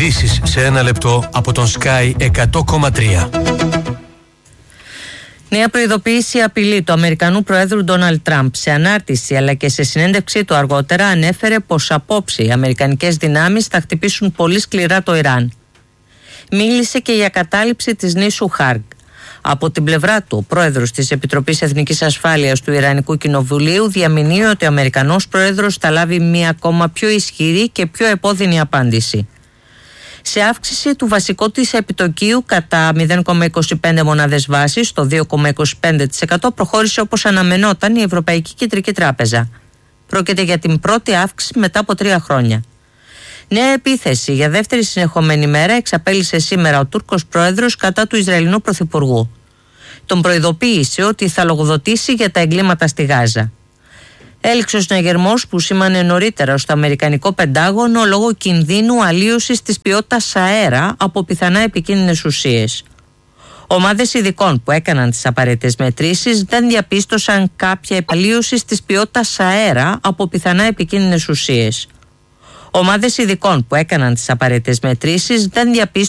Ειδήσεις σε ένα λεπτό από τον Sky 100,3. Νέα προειδοποίηση απειλή του Αμερικανού Προέδρου Ντόναλντ Τραμπ. Σε ανάρτηση αλλά και σε συνέντευξή του αργότερα ανέφερε πως απόψε οι αμερικανικές δυνάμεις θα χτυπήσουν πολύ σκληρά το Ιράν. Μίλησε και για κατάληψη της νήσου Χάργκ. Από την πλευρά του, ο πρόεδρος της Επιτροπής Εθνικής Ασφάλειας του Ιρανικού Κοινοβουλίου διαμηνύει ότι ο Αμερικανός πρόεδρος θα λάβει μια ακόμα πιο ισχυρή και πιο επώδυνη απάντηση. Σε αύξηση του βασικού της επιτοκίου κατά 0,25 μονάδες βάσης, το 2,25% προχώρησε όπως αναμενόταν η Ευρωπαϊκή Κεντρική Τράπεζα. Πρόκειται για την πρώτη αύξηση μετά από 3 χρόνια. Νέα επίθεση για δεύτερη συνεχόμενη μέρα εξαπέλυσε σήμερα ο Τούρκος πρόεδρος κατά του Ισραηλινού πρωθυπουργού. Τον προειδοποίησε ότι θα λογοδοτήσει για τα εγκλήματα στη Γάζα. Έληξε ο συναγερμός που σήμανε νωρίτερα στο Αμερικανικό Πεντάγωνο λόγω κινδύνου αλλίωσης της ποιότητας αέρα από πιθανά επικίνδυνες ουσίες. Ομάδες ειδικών που έκαναν τις απαραίτητες μετρήσεις δεν διαπίστωσαν κάποια αλλίωση της ποιότητας αέρα από πιθανά επικίνδυνες ουσίες. Ομάδες ειδικών που έκαναν τις απαραίτητες μετρήσεις δεν διαπίστωσαν